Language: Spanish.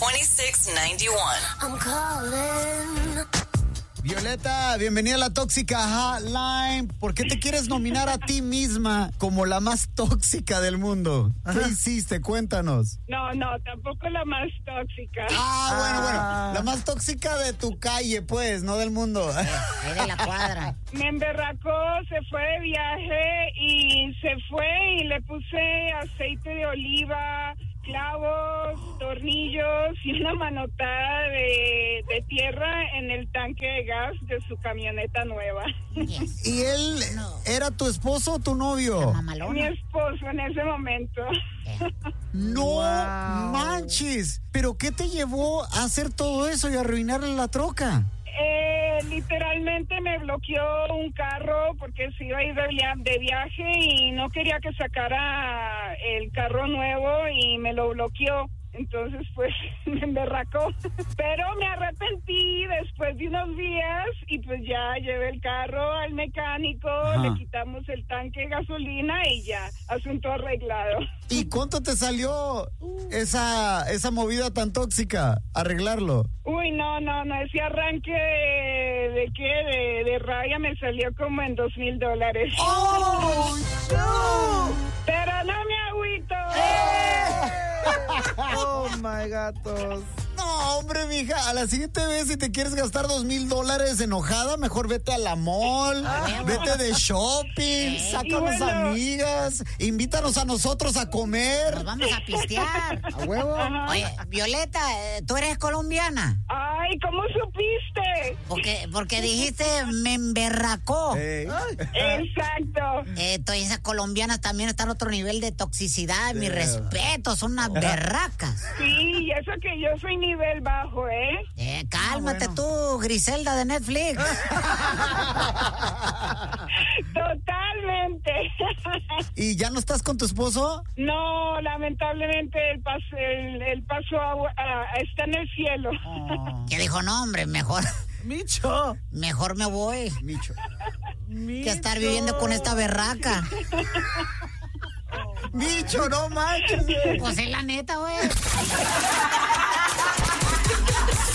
2691. I'm calling. Violeta, bienvenida a la Tóxica Hotline. ¿Por qué te quieres nominar a ti misma como la más tóxica del mundo? ¿Qué hiciste? Cuéntanos. No, tampoco la más tóxica. Bueno. La más tóxica de tu calle, pues, no del mundo. Ahí de la cuadra. Me emberracó, se fue de viaje y se fue y le puse aceite de oliva, clavos, tornillos y una manotada de tierra en el tanque de gas de su camioneta nueva. Yes. ¿Y él era tu esposo o tu novio? Mamalona. Mi esposo en ese momento. No manches. ¿Pero qué te llevó a hacer todo eso y a arruinarle la troca? Literalmente me bloqueó un carro porque se iba a ir de viaje y no quería que sacara el carro nuevo y me lo bloqueó. Entonces, pues, me emberracó. Pero me arrepentí después de unos días y pues ya llevé el carro al mecánico, le quitamos el tanque de gasolina y ya, asunto arreglado. ¿Y cuánto te salió esa movida tan tóxica, arreglarlo? Uy, no, ese arranque de rabia me salió como en $2,000. ¡Oh, no! Pero no me agüito. Oh, my gatos. No, hombre, mija, a la siguiente vez si te quieres gastar $2,000 enojada, mejor vete a la mall, vete de shopping, saca a las amigas, invítanos a nosotros a comer. Nos vamos a pistear. ¿A huevo? Oye, Violeta, ¿tú eres colombiana? Ay, ¿cómo supiste? Porque dijiste me emberracó. Exacto. Entonces esas colombianas también están a otro nivel de toxicidad. Mi respeto, son unas berracas. Sí, y eso que yo soy nivel bajo, ¿eh? Cálmate tú, Griselda de Netflix. Totalmente. ¿Y ya no estás con tu esposo? No, lamentablemente él pasó está en el cielo. Que dijo, no, hombre, mejor me voy. Micho. Que estar viviendo con esta berraca. Micho, no manches. Pues es la neta, güey.